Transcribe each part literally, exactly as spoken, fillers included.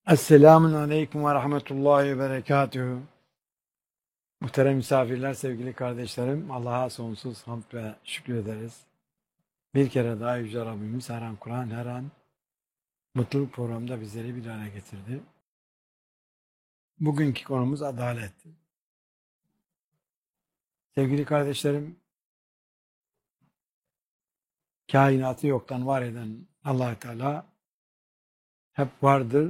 Esselamun Aleyküm ve Rahmetullahi ve Berekatuhu. Muhterem misafirler, sevgili kardeşlerim, Allah'a sonsuz hamd ve şükür ederiz. Bir kere daha Yüce Rabbimiz her an Kur'an, her an mutluluk programında bizleri bir araya getirdi. Bugünkü konumuz adalet. Sevgili kardeşlerim, kainatı yoktan var eden Allah Teala hep vardır,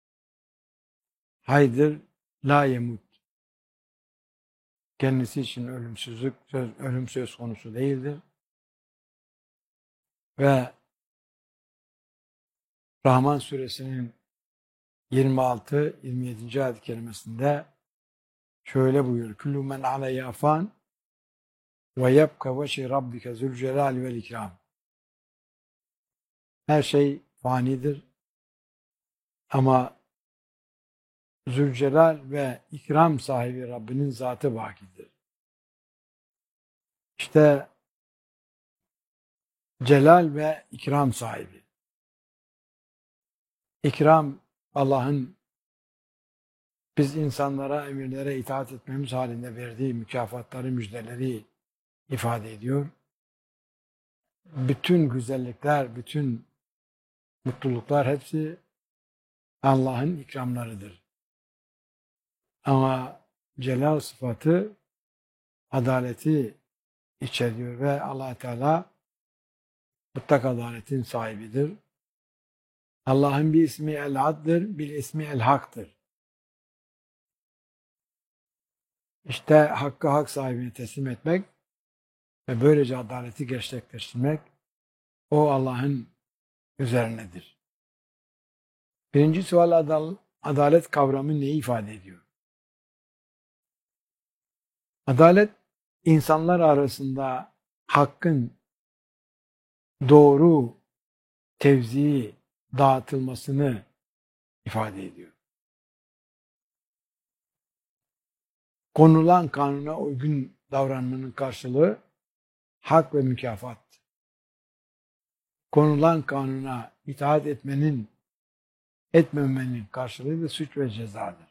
haydır, la yemut. Kendisi için ölümsüzlük, söz, ölüm söz konusu değildir. Ve Rahman suresinin yirmi altı yirmi yedinci ayet-i kerimesinde şöyle buyuruyor. Kullu men aleyha fan ve yebka veçhi rabbike zülcelal vel ikram. Her şey fanidir ama Zülcelal ve ikram sahibi Rabbinin zatı bakidir. İşte celal ve ikram sahibi. İkram Allah'ın biz insanlara, emirlere itaat etmemiz halinde verdiği mükafatları, müjdeleri ifade ediyor. Bütün güzellikler, bütün mutluluklar hepsi Allah'ın ikramlarıdır. Ama celal sıfatı adaleti içeriyor ve Allah Teala mutlak adaletin sahibidir. Allah'ın bir ismi el-ad'dır, bir ismi el-hak'tır. İşte hakkı hak sahibine teslim etmek ve böylece adaleti gerçekleştirmek o Allah'ın üzerinedir. Birinci sual adal adalet kavramı neyi ifade ediyor? Adalet insanlar arasında hakkın doğru tevzii dağıtılmasını ifade ediyor. Konulan kanuna uygun davranmanın karşılığı hak ve mükafat. Konulan kanuna itaat etmenin, etmemenin karşılığı da suç ve cezadır.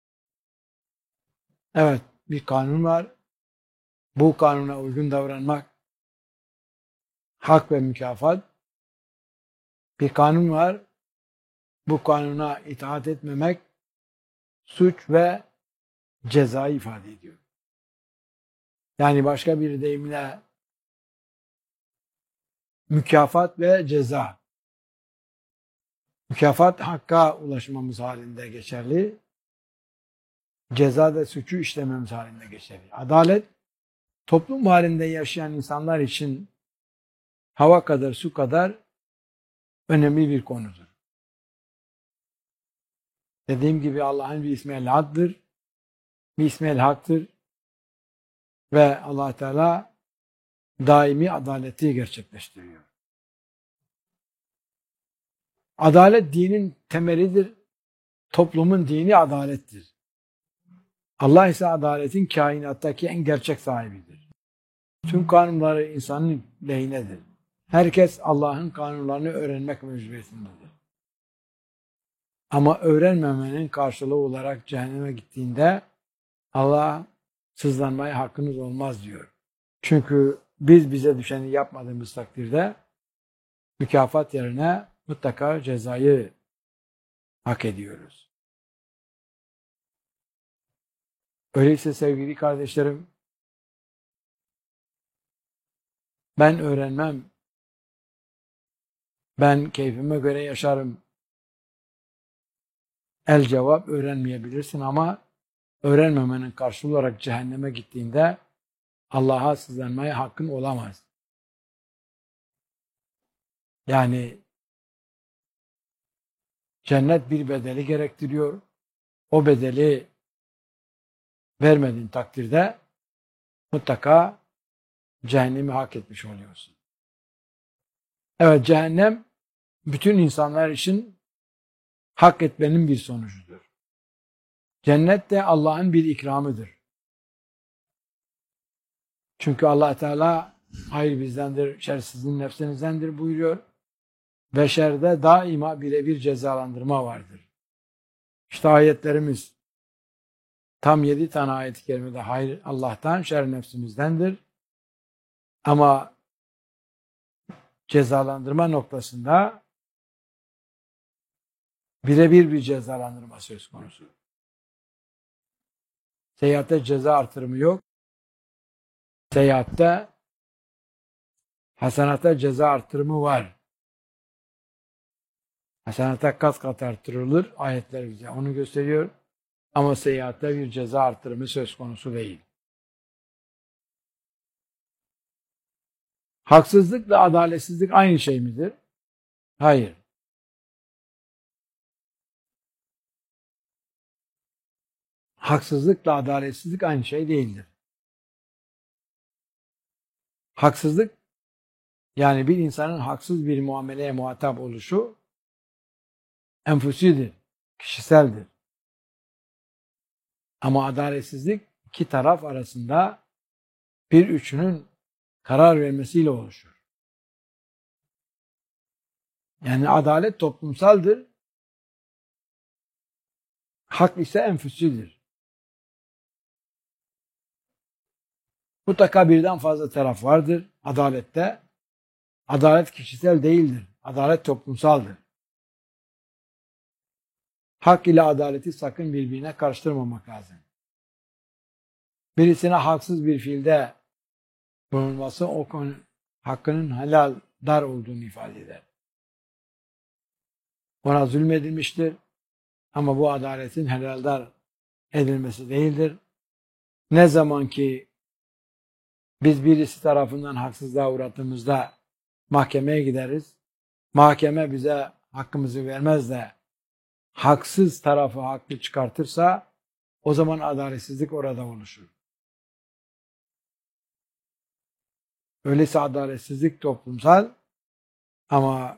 Evet, bir kanun var. Bu kanuna uygun davranmak hak ve mükafat. Bir kanun var. Bu kanuna itaat etmemek suç ve cezayı ifade ediyor. Yani başka bir deyimle mükafat ve ceza. Mükafat hakka ulaşmamız halinde geçerli. Ceza da suçu işlememiz halinde geçerli. Adalet toplum halinde yaşayan insanlar için hava kadar, su kadar önemli bir konudur. Dediğim gibi Allah'ın bir ismi el-ad'dır, bir ismi el-hak'tır ve Allah Teala daimi adaleti gerçekleştiriyor. Adalet dinin temelidir, toplumun dini adalettir. Allah ise adaletin kainattaki en gerçek sahibidir. Tüm kanunları insanın lehinedir. Herkes Allah'ın kanunlarını öğrenmek mecburiyetindedir. Ama öğrenmemenin karşılığı olarak cehenneme gittiğinde Allah sızlanmaya hakkınız olmaz diyor. Çünkü biz bize düşeni yapmadığımız takdirde mükafat yerine mutlaka cezayı hak ediyoruz. Öyleyse sevgili kardeşlerim, ben öğrenmem, ben keyfime göre yaşarım. El cevap öğrenmeyebilirsin ama öğrenmemenin karşılığı olarak cehenneme gittiğinde Allah'a sızlanmaya hakkın olamaz. Yani cennet bir bedeli gerektiriyor. O bedeli vermediğin takdirde mutlaka cehennemi hak etmiş oluyorsun. Evet, cehennem bütün insanlar için hak etmenin bir sonucudur. Cennet de Allah'ın bir ikramıdır. Çünkü Allah Teala hayır bizdendir, şer sizin nefsinizdendir buyuruyor. Ve şerde daima birebir cezalandırma vardır. İşte ayetlerimiz tam yedi tane ayet-i kerimede hayır Allah'tan, şer nefsimizdendir. Ama cezalandırma noktasında birebir bir cezalandırma söz konusu. Seyahatte ceza artırımı yok. Seyahatte hasenata ceza artırımı var. Hasenata kat kat artırılır. Ayetler bize onu gösteriyor. Ama seyahatte bir ceza artırımı söz konusu değil. Haksızlıkla adaletsizlik aynı şey midir? Hayır. Haksızlıkla adaletsizlik aynı şey değildir. Haksızlık, yani bir insanın haksız bir muameleye muhatap oluşu enfusidir, kişiseldir. Ama adaletsizlik iki taraf arasında bir üçünün karar vermesiyle oluşur. Yani adalet toplumsaldır, hak ise enfüsidir. Mutlaka birden fazla taraf vardır adalette. Adalet kişisel değildir. Adalet toplumsaldır. Hak ile adaleti sakın birbirine karıştırmamak lazım. Birisine haksız bir fiilde bulunması o konu hakkının helal dar olduğunu ifade eder. Ona zulmedilmiştir ama bu adaletin helal dar edilmesi değildir. Ne zaman ki biz birisi tarafından haksızlığa uğrattığımızda mahkemeye gideriz. Mahkeme bize hakkımızı vermez de haksız tarafı haklı çıkartırsa o zaman adaletsizlik orada oluşur. Öyleyse adaletsizlik toplumsal ama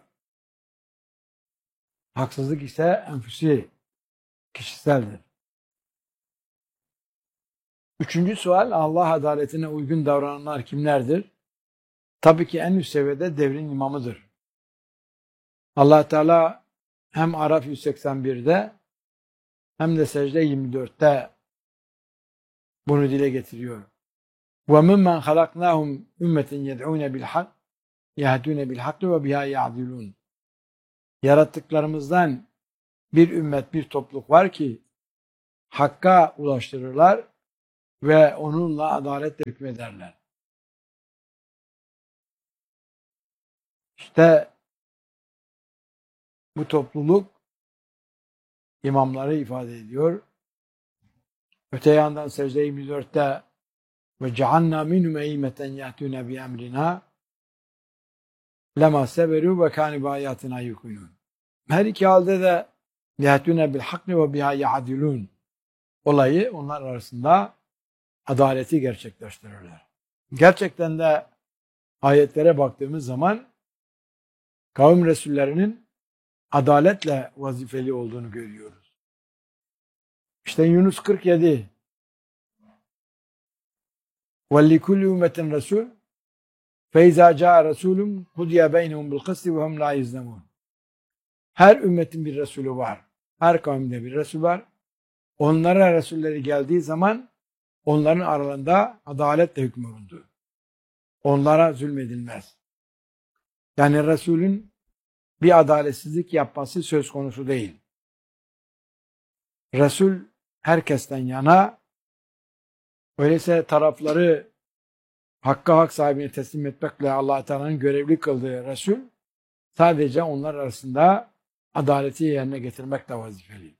haksızlık ise enfüsi, kişiseldir. Üçüncü sual, Allah adaletine uygun davrananlar kimlerdir? Tabii ki en üst seviyede devrin imamıdır. Allah Teala hem Araf yüz seksen birde hem de Secde yirmi dörtte bunu dile getiriyor. وَمِمَّنْ خَلَقْنَاهُمْ اُمَّةٍ يَدْعُونَ بِالْحَقِّ يَهْدُونَ بِالْحَقِّ وَبِهَا يَعْدِلُونَ. Yarattıklarımızdan bir ümmet, bir topluluk var ki hakka ulaştırırlar ve onunla adaletle hükmederler. İşte bu topluluk imamları ifade ediyor. Öte yandan Secde yirmi dörtte ve cealna minhum eymeten yahtuna bi emrina lema seberu ve kanu bi ayatina yuqinun. Her iki halde de yahtuna bil hakki ve biha ya'dilun olayı onlar arasında adaleti gerçekleştirirler. Gerçekten de ayetlere baktığımız zaman kavim resullerinin adaletle vazifeli olduğunu görüyoruz. İşte Yunus kırk yedi وَلِكُلِّ اُمَّةٍ رَسُولٌ فَاِذَا جَاءَ رَسُولٌ قُضِيَ بَيْنَهُمْ بِالْقِسْطِ وَهُمْ لَا يُظْلَمُونَ. Her ümmetin bir Resulü var. Her kavimde bir Resul var. Onlara Resulleri geldiği zaman onların aralarında adaletle hükmolundu. Onlara zulmedilmez. Yani Resulün bir adaletsizlik yapması söz konusu değil. Resul herkesten yana, öyleyse tarafları hakka hak sahibine teslim etmekle Allah Teala'nın görevli kıldığı Resul sadece onlar arasında adaleti yerine getirmekle vazifeli.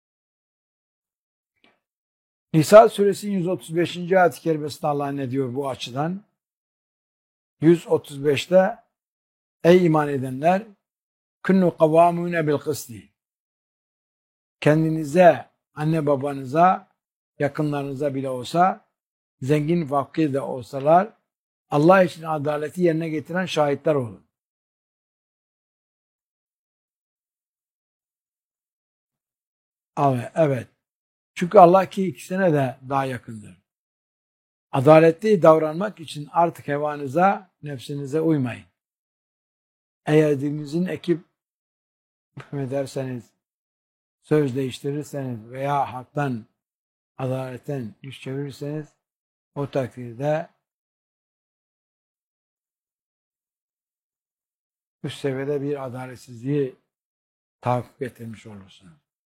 Nisa suresi yüz otuz beşinci ayet-i kerimesinde Allah ne diyor bu açıdan? yüz otuz beşte ey iman edenler künnu kavvamune bil kısti. Kendinize, anne babanıza, yakınlarınıza bile olsa, zengin fakir de olsalar Allah için adaleti yerine getiren şahitler olun. Evet, evet. Çünkü Allah ki ikisine de daha yakındır. Adaletli davranmak için artık hevanıza, nefsinize uymayın. Eğer dininizin ekip hükmederseniz, söz değiştirirseniz veya haktan, adaletten yüz çevirirseniz o takdirde üst seviyede bir adaletsizliği tahakkuk ettirmiş olursunuz.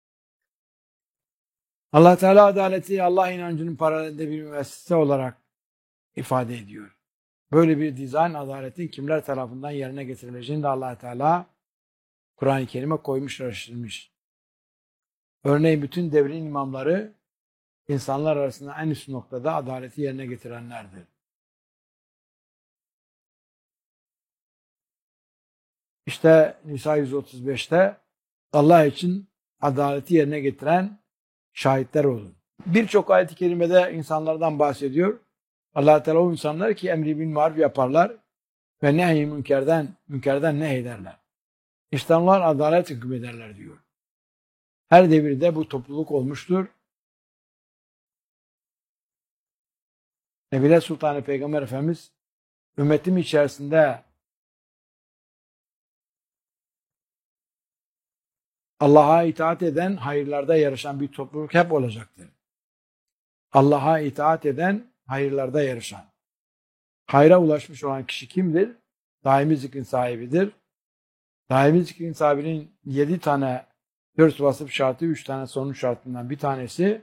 Allah Teala adaleti Allah inancının paralelinde bir müessese olarak ifade ediyor. Böyle bir dizayn adaletin kimler tarafından yerine getirileceğini de Allah Teala Kur'an-ı Kerim'e koymuş, araştırmış. Örneğin bütün devrin imamları insanlar arasında en üst noktada adaleti yerine getirenlerdir. İşte Nisa yüz otuz beşte Allah için adaleti yerine getiren şahitler olun. Birçok ayet-i kerimede insanlardan bahsediyor. Allah Teala o insanlar ki emri bil maruf yaparlar ve nehy-i münkerden, münkerden nehyederler. İşte onlar adalet hükmederler diyor. Her devirde bu topluluk olmuştur. Nebile Sultanı Peygamber Efendimiz ümmetim içerisinde Allah'a itaat eden, hayırlarda yarışan bir topluluk hep olacaktır. Allah'a itaat eden, hayırlarda yarışan. Hayra ulaşmış olan kişi kimdir? Daimi zikrin sahibidir. Daimi zikrin sahibinin yedi tane dört vasıf şartı, üç tane sonuç şartından bir tanesi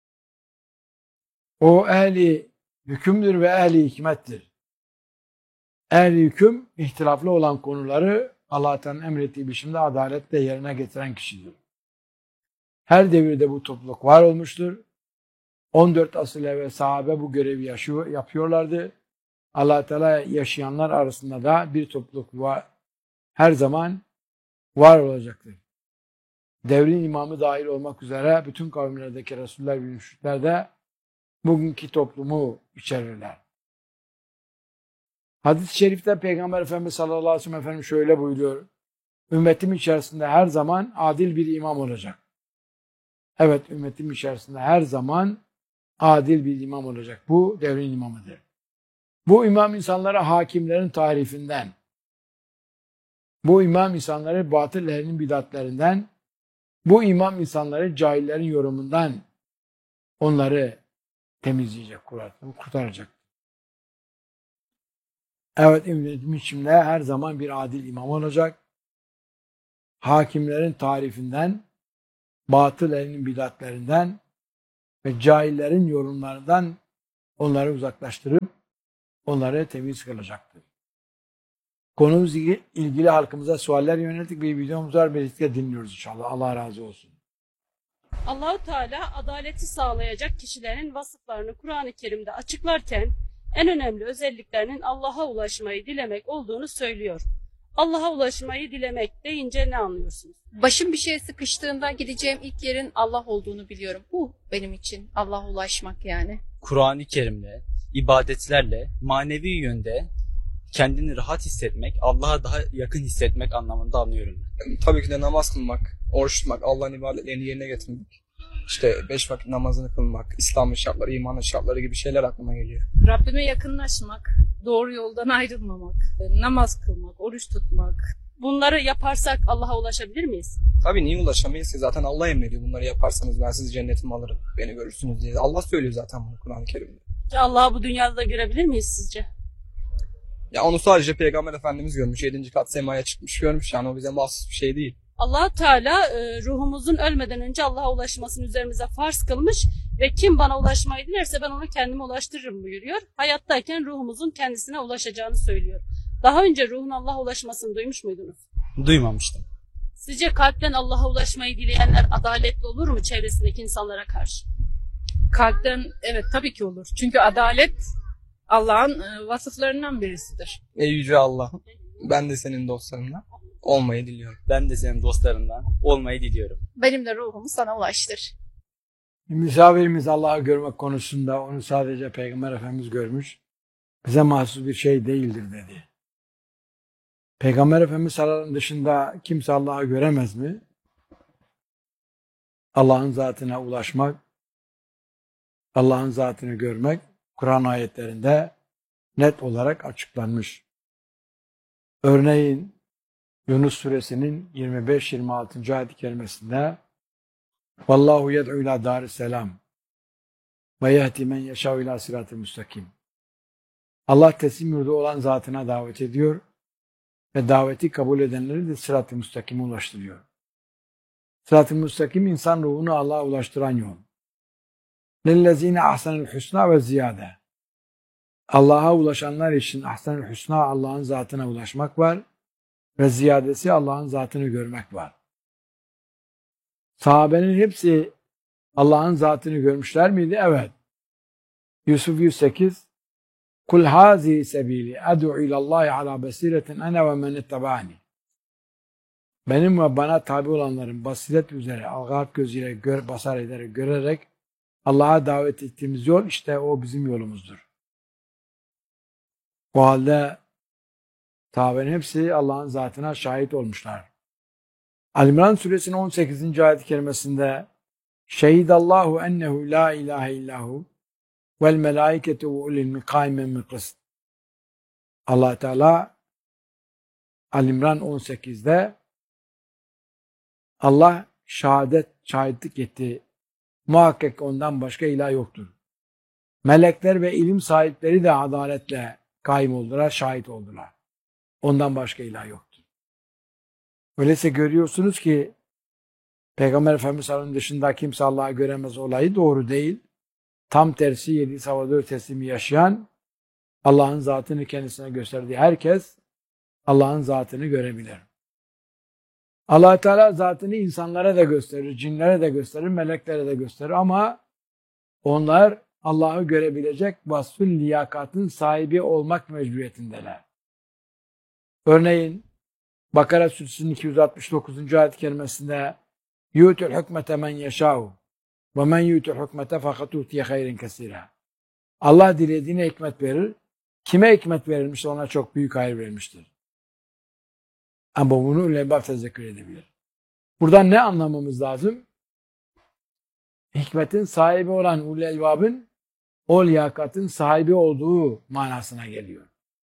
o ehli hükümdür ve ehli hikmettir. Ehli hüküm, ihtilaflı olan konuları Allah'tan emrettiği biçimde adaletle yerine getiren kişidir. Her devirde bu topluluk var olmuştur. on dört asıl evvel sahabe bu görevi yaşıyor, yapıyorlardı. Allah Teala yaşayanlar arasında da bir topluluk var, her zaman var olacaktır. Devrin imamı dahil olmak üzere bütün kavimlerdeki Resuller ve müşrikler de bugünkü toplumu içerirler. Hadis-i şerifte Peygamber Efendimiz sallallahu aleyhi ve sellem Efendimiz şöyle buyuruyor. Ümmetim içerisinde her zaman adil bir imam olacak. Evet, ümmetim içerisinde her zaman adil bir imam olacak. Bu devrin imamıdır. Bu imam insanlara hakimlerin tarifinden, bu imam insanları batıl ehlinin bidatlerinden, bu imam insanları cahillerin yorumundan onları temizleyecek, kurtaracak. Evet, ümmetim içinde her zaman bir adil imam olacak. Hakimlerin tarifinden, batıl ehlinin bidatlerinden ve cahillerin yorumlarından onları uzaklaştırıp onları temiz kılacaktır. Konumuz ilgili halkımıza sualler yönelttik ve videomuz var. Birlikte dinliyoruz inşallah. Allah razı olsun. Allah-u Teala adaleti sağlayacak kişilerin vasıflarını Kur'an-ı Kerim'de açıklarken en önemli özelliklerinin Allah'a ulaşmayı dilemek olduğunu söylüyor. Allah'a ulaşmayı dilemek deyince ne anlıyorsunuz? Başım bir şeye sıkıştığında gideceğim ilk yerin Allah olduğunu biliyorum. Bu benim için Allah'a ulaşmak yani. Kur'an-ı Kerim'le, ibadetlerle, manevi yönde kendini rahat hissetmek, Allah'a daha yakın hissetmek anlamında anlıyorum ben. Tabii ki de namaz kılmak, oruç tutmak, Allah'ın ibadetlerini yerine getirmek. İşte beş vakit namazını kılmak, İslam'ın şartları, imanın şartları gibi şeyler aklıma geliyor. Rabbime yakınlaşmak, doğru yoldan ayrılmamak, namaz kılmak, oruç tutmak. Bunları yaparsak Allah'a ulaşabilir miyiz? Tabii niye ulaşamayız ki? Zaten Allah emrediyor. Bunları yaparsanız ben sizi cennetime alırım, beni görürsünüz diye. Allah söylüyor zaten bunu Kur'an-ı Kerim'de. Allah'ı bu dünyada da görebilir miyiz sizce? Ya onu sadece Peygamber Efendimiz görmüş. Yedinci kat semaya çıkmış görmüş. Yani o bize mahsus bir şey değil. Allah Teala e, ruhumuzun ölmeden önce Allah'a ulaşmasını üzerimize farz kılmış ve kim bana ulaşmayı dilerse ben onu kendime ulaştırırım buyuruyor. Hayattayken ruhumuzun kendisine ulaşacağını söylüyor. Daha önce ruhun Allah'a ulaşmasını duymuş muydunuz? Duymamıştım. Sizce kalpten Allah'a ulaşmayı dileyenler adaletli olur mu çevresindeki insanlara karşı? Kalpten evet tabii ki olur. Çünkü adalet Allah'ın e, vasıflarından birisidir. Ey yüce Allah, ben de senin dostlarından olmayı diliyorum. Ben de senin dostlarından olmayı diliyorum. Benim de ruhumu sana ulaştır. Misafirimiz Allah'ı görmek konusunda onu sadece Peygamber Efendimiz görmüş. Bize mahsus bir şey değildir dedi. Peygamber Efendimiz sallallahu aleyhi ve sellem dışında kimse Allah'ı göremez mi? Allah'ın zatına ulaşmak, Allah'ın zatını görmek Kur'an ayetlerinde net olarak açıklanmış. Örneğin Yunus suresinin yirmi beş yirmi altıncı ayet-i kerimesinde Vallahu yed'u ila daris selam ve yehdi men yeşâ ila sırat-ı müstakim. Allah teslim yurdu olan zatına davet ediyor ve daveti kabul edenleri de sırat-ı müstakime ulaştırıyor. Sırat-ı müstakim insan ruhunu Allah'a ulaştıran yol. Lellezine ahsenel husna ve ziyade. Allah'a ulaşanlar için ahsenel husna Allah'ın zatına ulaşmak var ve ziyadesi Allah'ın zatını görmek var. Sahabenin hepsi Allah'ın zatını görmüşler miydi? Evet. Yusuf yüz sekiz Kul hazi sebili ed'u ilallahi ala basiretin ene ve men ittabani. Benim ve bana tabi olanların basiret üzere, algı gözüyle gör, basar ederek, görerek Allah'a davet ettiğimiz yol işte o bizim yolumuzdur. O halde sahabenin hepsi Allah'ın zatına şahit olmuşlar. Al-İmran suresinin on sekizinci ayet-i kerimesinde Şehidallahu ennehu la ilahe illahu vel melaiketu ve ulil mikaimen min kıst. Allah Teala Al-İmran on sekizde Allah şehadet, şahitlik etti. Muhakkak ondan başka ilah yoktur. Melekler ve ilim sahipleri de adaletle kaim oldular, şahit oldular. Ondan başka ilah yoktur. Öyleyse görüyorsunuz ki Peygamber Efendimiz Sallallahu dışında kimse Allah'ı göremez olayı doğru değil. Tam tersi yedi savadör teslimi yaşayan, Allah'ın zatını kendisine gösterdiği herkes Allah'ın zatını görebilir. Allah Teala zatını insanlara da gösterir, cinlere de gösterir, meleklere de gösterir ama onlar Allah'ı görebilecek vasfın, liyakatın sahibi olmak mecburiyetindeler. Örneğin Bakara Suresi'nin iki yüz altmış dokuzuncu ayet-i kerimesinde yu'tul hükmete men yeşâhu ve men yu'tul hükmete fakat utiye hayrin kesira. Allah dilediğine hikmet verir. Kime hikmet verilmiş ona çok büyük hayır verilmiştir. Ama bunu ulema tezekkür edebilir. Buradan ne anlamamız lazım? Hikmetin sahibi olan ulul elbabın o liyakatın sahibi olduğu manasına geliyor.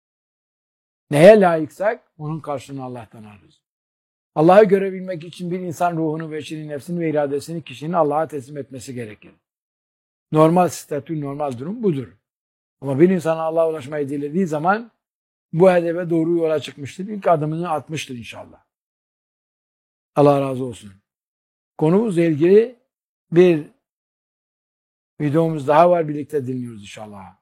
Neye layıksak onun karşılığını Allah'tan alırız. Allah'ı görebilmek için bir insan ruhunu, veçini, nefsini ve iradesini kişinin Allah'a teslim etmesi gerekir. Normal statü, normal durum budur. Ama bir insan Allah'a ulaşmayı dilediği zaman bu hedefe doğru yola çıkmıştır. İlk adımını atmıştır inşallah. Allah razı olsun. Konumuzla ilgili bir videomuz daha var. Birlikte dinliyoruz inşallah.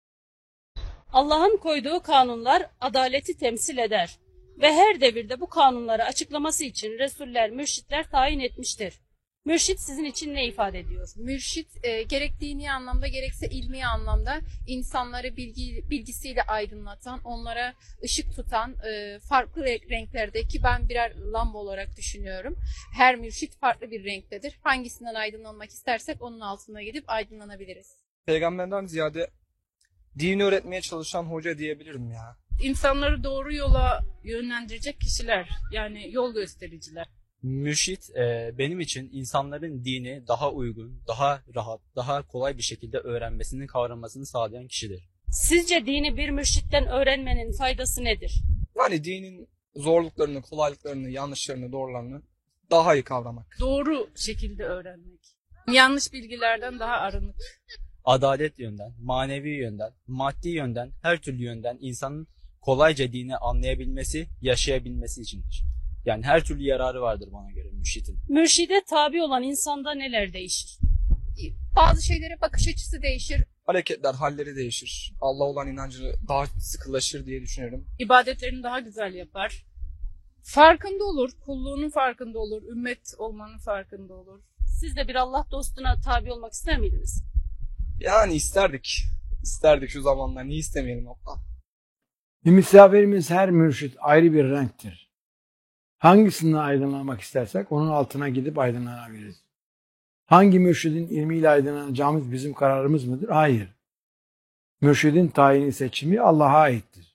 Allah'ın koyduğu kanunlar adaleti temsil eder ve her devirde bu kanunları açıklaması için Resuller, mürşitler tayin etmiştir. Mürşit sizin için ne ifade ediyor? Mürşit e, gerek dini anlamda gerekse ilmi anlamda insanları bilgi, bilgisiyle aydınlatan, onlara ışık tutan e, farklı renklerde ki ben birer lamba olarak düşünüyorum. Her mürşit farklı bir renktedir. Hangisinden aydınlanmak istersek onun altına gidip aydınlanabiliriz. Peygamberden ziyade dini öğretmeye çalışan hoca diyebilirim ya. İnsanları doğru yola yönlendirecek kişiler, yani yol göstericiler. Mürşit e, benim için insanların dini daha uygun, daha rahat, daha kolay bir şekilde öğrenmesini, kavramasını sağlayan kişidir. Sizce dini bir mürşitten öğrenmenin faydası nedir? Yani dinin zorluklarını, kolaylıklarını, yanlışlarını, doğrularını daha iyi kavramak. Doğru şekilde öğrenmek. Yanlış bilgilerden daha arınık. Adalet yönden, manevi yönden, maddi yönden, her türlü yönden insanın kolayca dini anlayabilmesi, yaşayabilmesi içindir. Yani her türlü yararı vardır bana göre mürşitin. Mürşide tabi olan insanda neler değişir? Bazı şeylere bakış açısı değişir. Hareketler, halleri değişir. Allah olan inancı daha sıkılaşır diye düşünüyorum. İbadetlerini daha güzel yapar. Farkında olur, kulluğunun farkında olur, ümmet olmanın farkında olur. Siz de bir Allah dostuna tabi olmak ister miydiniz? Yani isterdik. İsterdik şu zamanlar. Niye istemeyelim hatta? Bir misafirimiz her mürşit ayrı bir renktir. Hangisinden aydınlanmak istersek onun altına gidip aydınlanabiliriz. Hangi mürşidin ilmiyle aydınlanacağımız bizim kararımız mıdır? Hayır. Mürşidin tayini seçimi Allah'a aittir.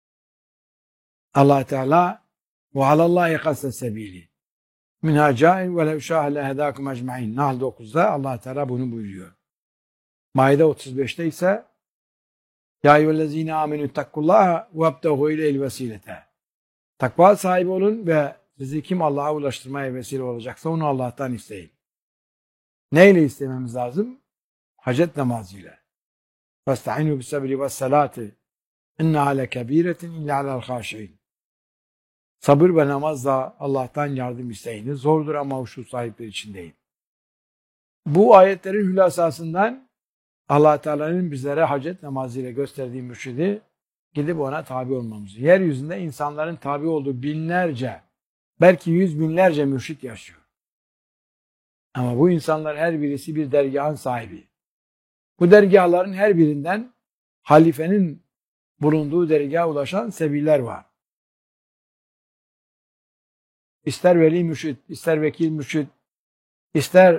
Allah Teala ve alallahi kassa sebili. Minha cain ve lev şâhe lehedâkum ecmaîn. Nahl dokuzda Allah Teala bunu buyuruyor. Maide otuz beşte ise Ya eyyühellezîne âmenü takullâhe vebtehû ileyhil vesîlete. Takva sahibi olun ve sizi kim Allah'a ulaştırmaya vesile olacaksa onu Allah'tan isteyin. Neyle istememiz lazım? Hacet namazıyla. فَاسْتَعِنُوا بِالسَّبْرِ وَالسَّلَاتِ اِنَّهَا لَكَب۪يرَةٍ اِلَّا عَلَى الْخَاشِعِينَ. Sabır ve namazla Allah'tan yardım isteyiniz. Zordur ama huşu sahipleri için değil. Bu ayetlerin hülasasından Allah Teala'nın bizlere hacet namazıyla gösterdiği mürşidi gidip ona tabi olmamızı. Yeryüzünde insanların tabi olduğu binlerce, belki yüz binlerce mürşit yaşıyor. Ama bu insanlar her birisi bir dergahın sahibi. Bu dergahların her birinden halifenin bulunduğu dergaha ulaşan sebiller var. İster veli mürşit, ister vekil mürşit, ister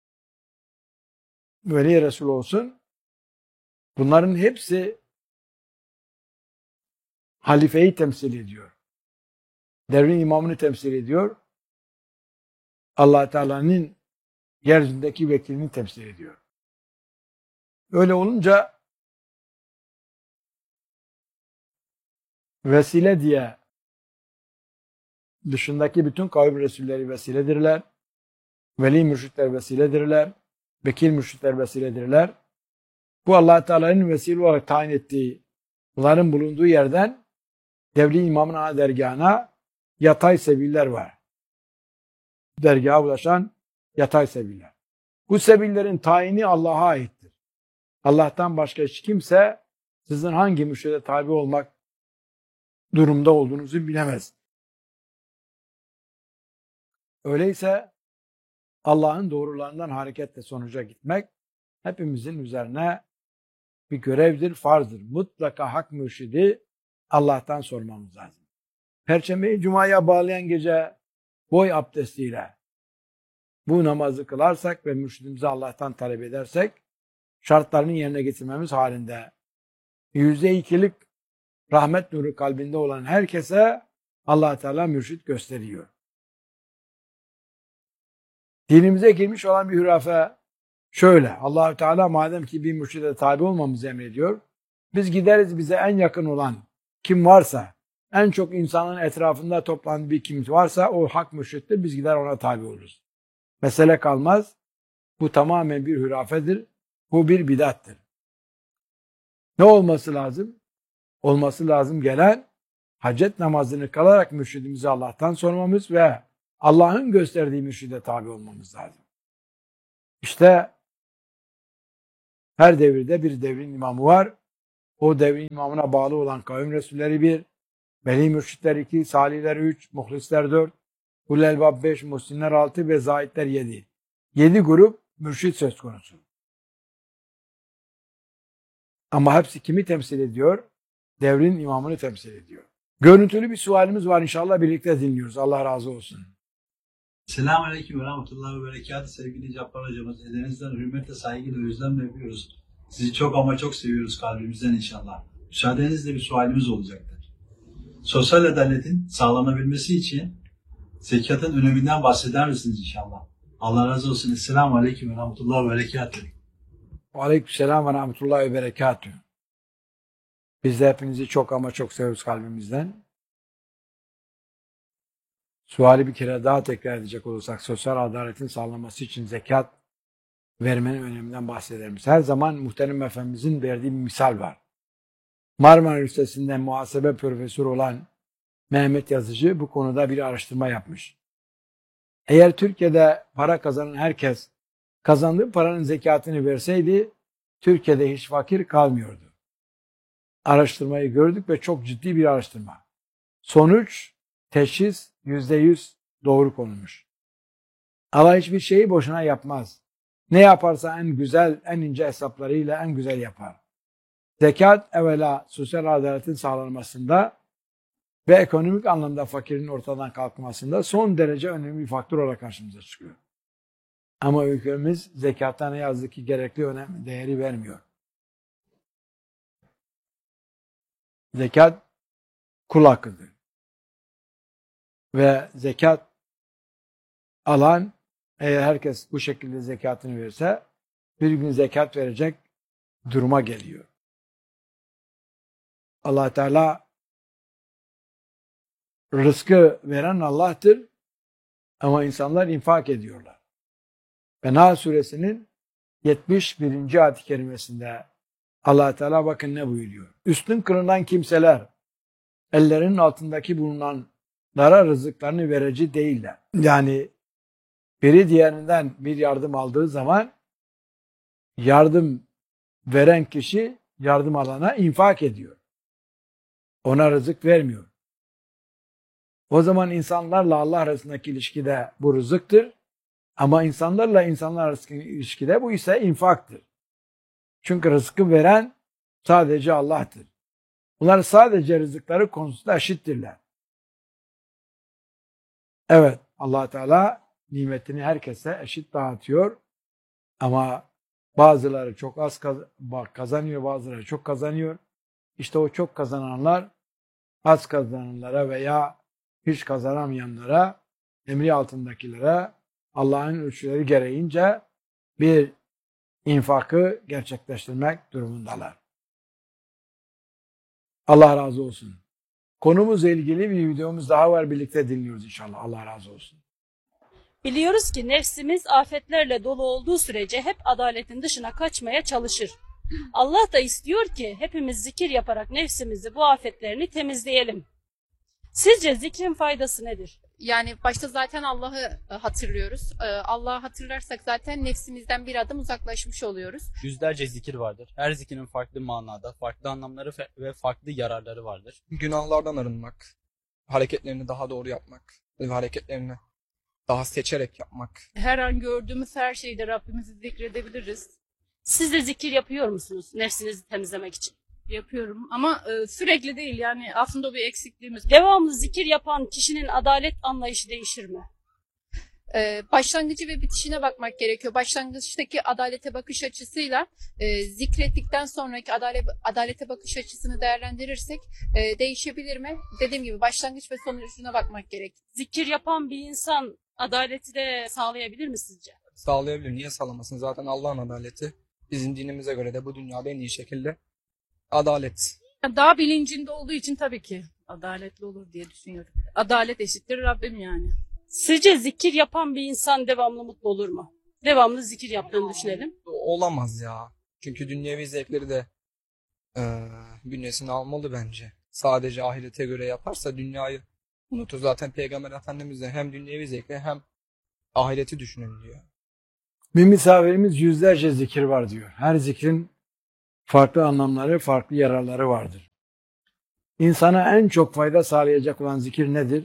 veli resul olsun, bunların hepsi halifeyi temsil ediyor. Devrin imamını temsil ediyor. Allah Teala'nın yeryüzündeki vekilini temsil ediyor. Öyle olunca vesile diye dışındaki bütün kavim resulleri vesiledirler. Veli mürşitler vesiledirler. Vekil mürşitler vesiledirler. Bu Allah Teala'nın vesile olarak tayin ettiği bunların bulunduğu yerden devri imamın ana dergahına yatay sebiller var. Dergaha ulaşan yatay sebiller. Bu sebillerin tayini Allah'a aittir. Allah'tan başka hiç kimse sizin hangi mürşide tabi olmak durumda olduğunuzu bilemez. Öyleyse Allah'ın doğrularından hareketle sonuca gitmek hepimizin üzerine bir görevdir, farzdır. Mutlaka hak mürşidi Allah'tan sormamız lazım. Perşembeyi Cuma'ya bağlayan gece boy abdestiyle bu namazı kılarsak ve mürşidimizi Allah'tan talep edersek şartlarını yerine getirmemiz halinde yüzde ikilik rahmet nuru kalbinde olan herkese Allah Teala mürşid gösteriyor. Dinimize girmiş olan bir hürafe şöyle: Allah Teala madem ki bir mürşide tabi olmamızı emrediyor, biz gideriz bize en yakın olan kim varsa, en çok insanın etrafında toplandığı bir kim varsa o hak mürşittir, biz gider ona tabi oluruz. Mesele kalmaz. Bu tamamen bir hürafedir. Bu bir bidattır. Ne olması lazım? Olması lazım gelen hacet namazını kalarak mürşidimizi Allah'tan sormamız ve Allah'ın gösterdiği mürşide tabi olmamız lazım. İşte her devirde bir devrin imamı var. O devrin imamına bağlı olan kavim resulleri bir, veli mürşitler iki, salihler üç, muhlisler dört, ulul elbab beş, muhsinler altı ve zahitler yedi. Yedi grup mürşit söz konusu. Ama hepsi kimi temsil ediyor? Devrin imamını temsil ediyor. Görüntülü bir sualimiz var, inşallah birlikte dinliyoruz. Allah razı olsun. Selamünaleyküm ve rahmetullahi ve berekatuhu sevgili Cabbar hocamız. Ellerinizden hürmetle, saygıyla, özlemle öpüyoruz. Sizi çok ama çok seviyoruz kalbimizden inşallah. Müsaadenizle bir sualimiz olacaktır. Sosyal adaletin sağlanabilmesi için zekatın öneminden bahseder misiniz inşallah? Allah razı olsun. Selamünaleyküm ve rahmetullahi ve berekatuhu. Aleykümselam ve rahmetullahi ve berekatuhu. Biz de hepinizi çok ama çok seviyoruz kalbimizden. Suali bir kere daha tekrar edecek olursak, sosyal adaletin sağlanması için zekat vermenin öneminden bahseder miyiz? Her zaman Muhterem Efendimizin verdiği bir misal var. Marmara Üniversitesi'nde muhasebe profesörü olan Mehmet Yazıcı bu konuda bir araştırma yapmış. Eğer Türkiye'de para kazanan herkes kazandığı paranın zekatını verseydi, Türkiye'de hiç fakir kalmıyordu. Araştırmayı gördük ve çok ciddi bir araştırma. Sonuç, teşhis yüzde yüz doğru konulmuş. Allah hiçbir şeyi boşuna yapmaz. Ne yaparsa en güzel, en ince hesaplarıyla en güzel yapar. Zekat evvela sosyal adaletin sağlanmasında ve ekonomik anlamda fakirin ortadan kalkmasında son derece önemli bir faktör olarak karşımıza çıkıyor. Ama ülkemiz zekata ne yazık ki gerekli önem, değeri vermiyor. Zekat kul hakkıdır. Ve zekat alan, eğer herkes bu şekilde zekatını verirse, bir gün zekat verecek duruma geliyor. Allah Teala rızkı veren Allah'tır ama insanlar infak ediyorlar. Ve Nahl suresinin yetmiş birinci ayet-i kerimesinde Allah Teala bakın ne buyuruyor. Üstün kılınan kimseler ellerinin altındaki bulunanlara rızıklarını verici değiller. Yani biri diğerinden bir yardım aldığı zaman yardım veren kişi yardım alana infak ediyor. Ona rızık vermiyor. O zaman insanlarla Allah arasındaki ilişkide bu rızıktır. Ama insanlarla insanlar arasındaki ilişkide bu ise infaktır. Çünkü rızkı veren sadece Allah'tır. Bunlar sadece rızıkları konusunda eşittirler. Evet, Allah Teala nimetini herkese eşit dağıtıyor. Ama bazıları çok az kazanıyor, bazıları çok kazanıyor. İşte o çok kazananlar az kazananlara veya hiç kazanamayanlara, emri altındakilere Allah'ın ölçüleri gereğince bir infakı gerçekleştirmek durumundalar. Allah razı olsun. Konumuzla ilgili bir videomuz daha var. Birlikte dinliyoruz inşallah. Allah razı olsun. Biliyoruz ki nefsimiz afetlerle dolu olduğu sürece hep adaletin dışına kaçmaya çalışır. Allah da istiyor ki hepimiz zikir yaparak nefsimizi bu afetlerini temizleyelim. Sizce zikrin faydası nedir? Yani başta zaten Allah'ı e, hatırlıyoruz. E, Allah'ı hatırlarsak zaten nefsimizden bir adım uzaklaşmış oluyoruz. Yüzlerce zikir vardır. Her zikrin farklı manada, farklı anlamları fe- ve farklı yararları vardır. Günahlardan arınmak, hareketlerini daha doğru yapmak ve hareketlerini daha seçerek yapmak. Her an gördüğümüz her şeyde Rabbimizi zikredebiliriz. Siz de zikir yapıyor musunuz nefsinizi temizlemek için? Yapıyorum ama e, sürekli değil, yani aslında o bir eksikliğimiz. Devamlı zikir yapan kişinin adalet anlayışı değişir mi? E, başlangıcı ve bitişine bakmak gerekiyor. Başlangıçtaki adalete bakış açısıyla e, zikrettikten sonraki adalet, adalete bakış açısını değerlendirirsek e, değişebilir mi? Dediğim gibi başlangıç ve sonucuna bakmak gerek. Zikir yapan bir insan adaleti de sağlayabilir mi sizce? Sağlayabilir. Niye sağlamasın? Zaten Allah'ın adaleti bizim dinimize göre de bu dünyada en iyi şekilde adalet. Yani daha bilincinde olduğu için tabii ki adaletli olur diye düşünüyorum. Adalet eşittir Rabbim yani. Sizce zikir yapan bir insan devamlı mutlu olur mu? Devamlı zikir yaptığını düşünelim. Olamaz ya. Çünkü dünyevi zevkleri de e, bünyesine almalı bence. Sadece ahirete göre yaparsa dünyayı unutur. Zaten Peygamber Efendimiz de hem dünyevi zevkleri hem ahireti düşünün diyor. Bir misafirimiz yüzlerce zikir var diyor. Her zikrin farklı anlamları, farklı yararları vardır. İnsana en çok fayda sağlayacak olan zikir nedir?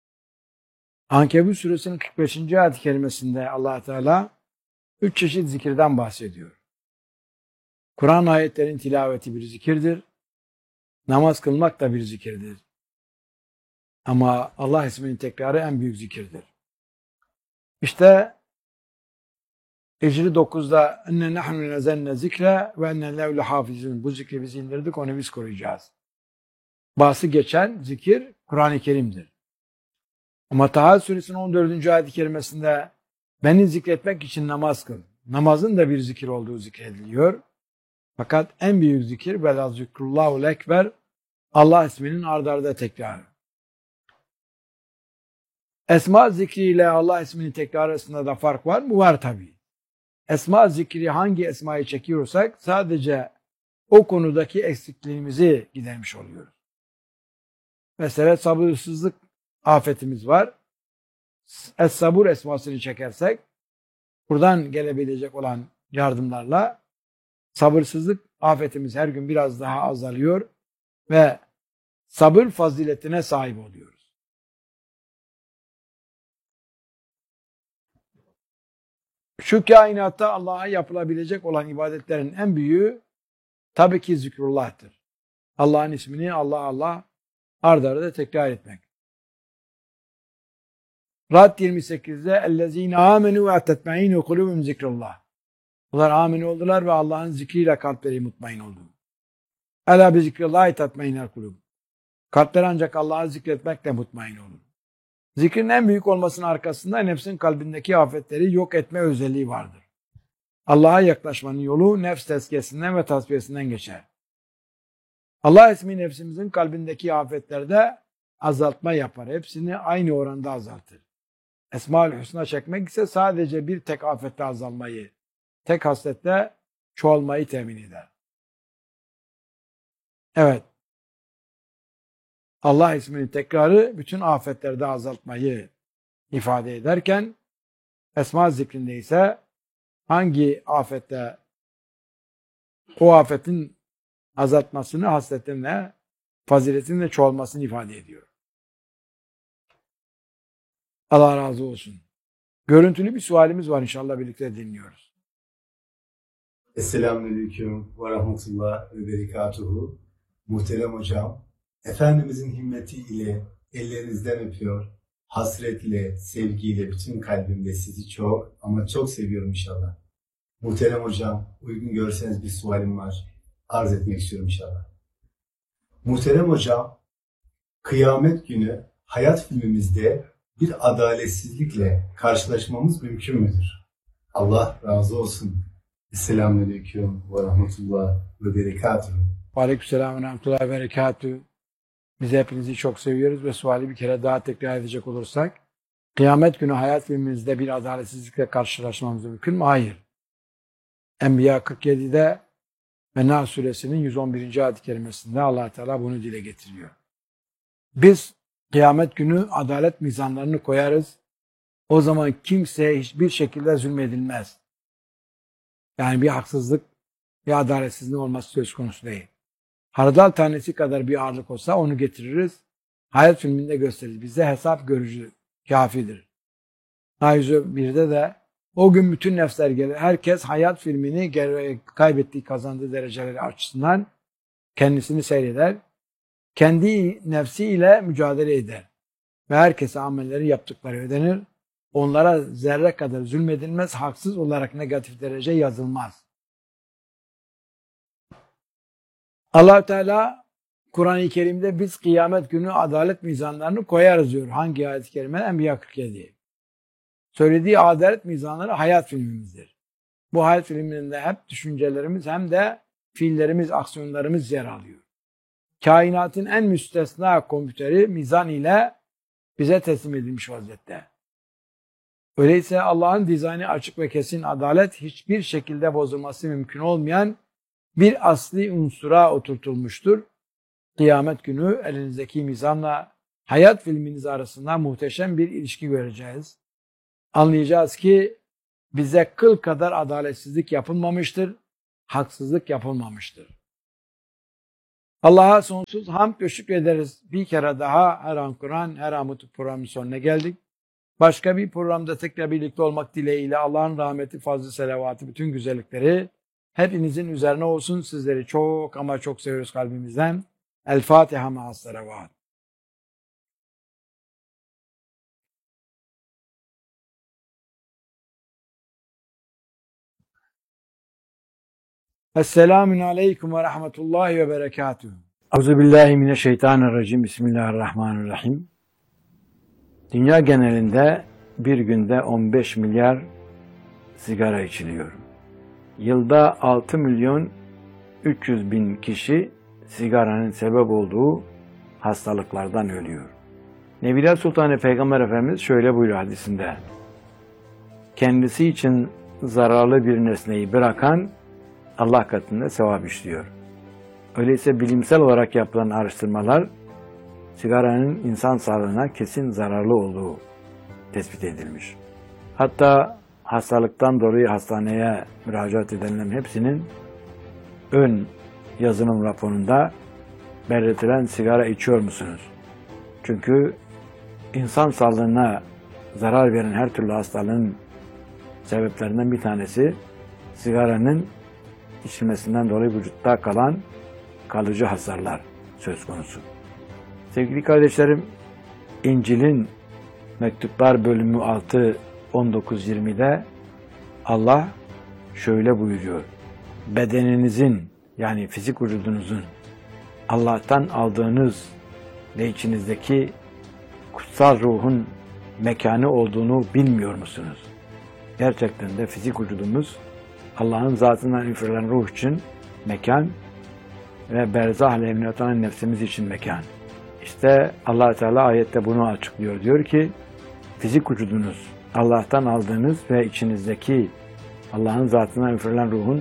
Ankebut suresinin kırk beşinci ayet-i kerimesinde Allah Teala üç çeşit zikirden bahsediyor. Kur'an ayetlerin tilaveti bir zikirdir. Namaz kılmak da bir zikirdir. Ama Allah isminin tekrarı en büyük zikirdir. İşte Hicri dokuzda enne nahnu nezenne zikre ve enne lehu lehafizun. Bu zikri biz indirdik, onu biz koruyacağız. Bahsi geçen zikir Kur'an-ı Kerim'dir. Ama Taha suresinin on dördüncü ayet-i kerimesinde beni zikretmek için namaz kıl. Namazın da bir zikir olduğu zikrediliyor. Fakat en büyük zikir velâ zikrullâhul ekber, Allah isminin ard arda tekrarı. Esma zikriyle Allah isminin tekrarı arasında da fark var mı? Var tabii. Esma zikri hangi esmayı çekiyorsak sadece o konudaki eksikliğimizi gidermiş oluyoruz. Mesela sabırsızlık afetimiz var. Es-sabur esmasını çekersek buradan gelebilecek olan yardımlarla sabırsızlık afetimiz her gün biraz daha azalıyor ve sabır faziletine sahip oluyoruz. Şu kainatta Allah'a yapılabilecek olan ibadetlerin en büyüğü tabii ki zikrullah'tır. Allah'ın ismini Allah Allah ard arda tekrar etmek. Rad yirmi sekizde اَلَّذ۪ينَ آمَنُوا وَاَتَّتْمَعِينُ قُلُوبُمْ zikrullah. Bunlar amin oldular ve Allah'ın zikriyle kalpleri mutmain oldu. Ela bi zikrillahi tatmainel kulub. Kalpler ancak Allah'ı zikretmekle mutmain olur. Zikrin en büyük olmasının arkasında nefsin kalbindeki afetleri yok etme özelliği vardır. Allah'a yaklaşmanın yolu nefs tezkiyesinden ve tasfiyesinden geçer. Allah ismi nefsimizin kalbindeki afetlerde azaltma yapar. Hepsini aynı oranda azaltır. Esma-ül Hüsna çekmek ise sadece bir tek afette azalmayı, tek haslette çoğalmayı temin eder. Evet. Allah isminin tekrarı bütün afetlerde azaltmayı ifade ederken esma zikrinde ise hangi afette o afetin azaltmasını, hasletinle, faziletinle çoğalmasını ifade ediyor. Allah razı olsun. Görüntülü bir sualimiz var, inşallah birlikte dinliyoruz. Esselamualeyküm ve rahmetullah ve berekatuhu. Muhterem hocam, Efendimizin himmeti ile ellerinizden öpüyor. Hasretle, sevgiyle bütün kalbimle sizi çok ama çok seviyorum inşallah. Muhterem hocam, uygun görseniz bir sualim var. Arz etmek istiyorum inşallah. Muhterem hocam, kıyamet günü hayat filmimizde bir adaletsizlikle karşılaşmamız mümkün müdür? Allah razı olsun. Esselamualeyküm ve rahmetullah ve berekatuhu. Aleykümselam ve rahmetullah ve berekatuhu. Biz hepinizi çok seviyoruz ve suali bir kere daha tekrar edecek olursak, kıyamet günü hayat filmimizde bir adaletsizlikle karşılaşmamız mümkün mü? Hayır. Enbiya kırk yedide ve Nahl suresinin yüz on birinci ayet-i kerimesinde Allah Teala bunu dile getiriyor. Biz kıyamet günü adalet mizanlarını koyarız. O zaman kimseye hiçbir şekilde zulmedilmez. Yani bir haksızlık, bir adaletsizlik olması söz konusu değil. Hardal tanesi kadar bir ağırlık olsa onu getiririz. Hayat filminde gösteririz. Bize hesap görücü kafidir. yüz birde de o gün bütün nefsler gelir. Herkes hayat filmini kaybettiği, kazandığı dereceleri açısından kendisini seyreder. Kendi nefsiyle mücadele eder. Ve herkese amelleri yaptıkları ödenir. Onlara zerre kadar zulmedilmez, haksız olarak negatif derece yazılmaz. Allah Teala Kur'an-ı Kerim'de biz kıyamet günü adalet mizanlarını koyarız diyor. Hangi ayet-i kerime? Enbiya kırk yedi. Söylediği adalet mizanları hayat filmimizdir. Bu hayat filminde hep düşüncelerimiz hem de fiillerimiz, aksiyonlarımız yer alıyor. Kainatın en müstesna kompüteri mizan ile bize teslim edilmiş vaziyette. Öyleyse Allah'ın dizaynı açık ve kesin adalet hiçbir şekilde bozulması mümkün olmayan bir asli unsura oturtulmuştur. Kıyamet günü elinizdeki mizanla hayat filminiz arasında muhteşem bir ilişki göreceğiz. Anlayacağız ki bize kıl kadar adaletsizlik yapılmamıştır, haksızlık yapılmamıştır. Allah'a sonsuz hamd ve şükrederiz. Bir kere daha her an Kur'an, her an Mutlu programın sonuna geldik. Başka bir programda tekrar birlikte olmak dileğiyle Allah'ın rahmeti, fazlı selavatı, bütün güzellikleri hepinizin üzerine olsun. Sizleri çok ama çok seviyoruz kalbimizden. El Fatiha ma'as salavat. Esselamun aleyküm ve rahmetullahi ve berekatuhu. Euzubillahimineşşeytanirracim. Bismillahirrahmanirrahim. Dünya genelinde bir günde on beş milyar sigara içiliyor. Yılda altı milyon üç yüz bin kişi sigaranın sebep olduğu hastalıklardan ölüyor. Nebiler Sultanı Peygamber Efendimiz şöyle buyuruyor hadisinde: kendisi için zararlı bir nesneyi bırakan Allah katında sevap işliyor. Öyleyse bilimsel olarak yapılan araştırmalar sigaranın insan sağlığına kesin zararlı olduğu tespit edilmiş. Hatta hastalıktan dolayı hastaneye müracaat edenlerin hepsinin ön yazılım raporunda belirtilen sigara içiyor musunuz? Çünkü insan sağlığına zarar veren her türlü hastalığın sebeplerinden bir tanesi sigaranın içilmesinden dolayı vücutta kalan kalıcı hasarlar söz konusu. Sevgili kardeşlerim, İncil'in Mektuplar bölümü altı on dokuz yirmide Allah şöyle buyuruyor: bedeninizin, yani fizik vücudunuzun Allah'tan aldığınız ve içinizdeki kutsal ruhun mekanı olduğunu bilmiyor musunuz? Gerçekten de fizik vücudumuz Allah'ın zatından üfürülen ruh için mekan ve berzah aleyhine oturan nefsimiz için mekan. İşte Allah Teala ayette bunu açıklıyor. Diyor ki fizik vücudunuz Allah'tan aldığınız ve içinizdeki Allah'ın zatından üfürülen ruhun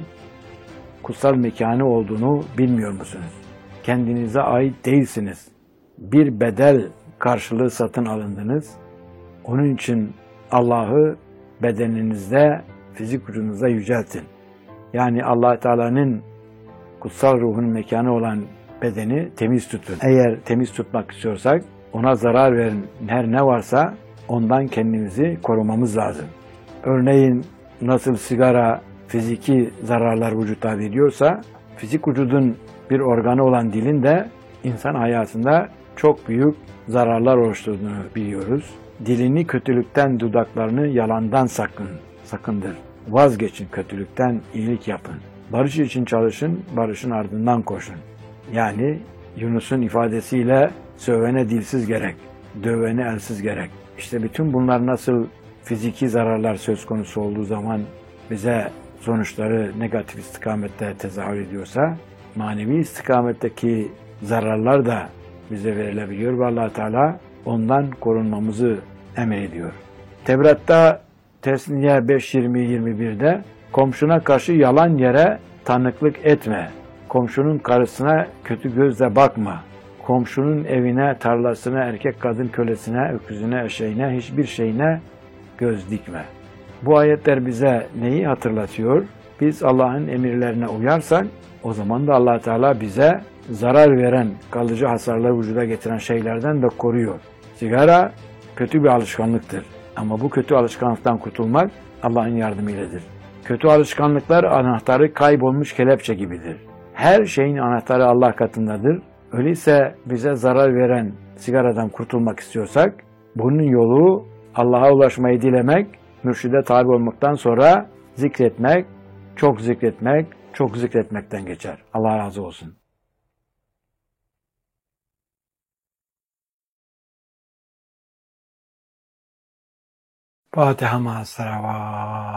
kutsal mekanı olduğunu bilmiyor musunuz? Kendinize ait değilsiniz. Bir bedel karşılığı satın alındınız. Onun için Allah'ı bedeninizde, fizik vücudunuzda yüceltin. Yani Allah Teala'nın kutsal ruhun mekanı olan bedeni temiz tutun. Eğer temiz tutmak istiyorsak ona zarar veren her ne varsa ondan kendimizi korumamız lazım. Örneğin nasıl sigara fiziki zararlar vücutta veriyorsa, fizik vücudun bir organı olan dilin de insan hayatında çok büyük zararlar oluşturduğunu biliyoruz. Dilini kötülükten, dudaklarını yalandan sakın, sakındır. Vazgeçin kötülükten, iyilik yapın. Barış için çalışın, barışın ardından koşun. Yani Yunus'un ifadesiyle sövene dilsiz gerek, dövene elsiz gerek. İşte bütün bunlar nasıl fiziki zararlar söz konusu olduğu zaman bize sonuçları negatif istikamette tezahür ediyorsa, manevi istikametteki zararlar da bize verilebiliyor ve Allah Teala ondan korunmamızı emrediyor. Tevrat'ta Tesniye beş yirmi yirmi bir'de komşuna karşı yalan yere tanıklık etme. Komşunun karısına kötü gözle bakma. Komşunun evine, tarlasına, erkek kadın kölesine, öküzüne, eşeğine, hiçbir şeyine göz dikme. Bu ayetler bize neyi hatırlatıyor? Biz Allah'ın emirlerine uyarsak o zaman da Allah Teala bize zarar veren, kalıcı hasarları vücuda getiren şeylerden de koruyor. Sigara kötü bir alışkanlıktır. Ama bu kötü alışkanlıktan kurtulmak Allah'ın yardımıyladır. Kötü alışkanlıklar anahtarı kaybolmuş kelepçe gibidir. Her şeyin anahtarı Allah katındadır. Öyleyse bize zarar veren sigaradan kurtulmak istiyorsak bunun yolu Allah'a ulaşmayı dilemek, mürşide tabi olmaktan sonra zikretmek, çok zikretmek, çok zikretmekten geçer. Allah razı olsun. Fatiha ma'as salavat.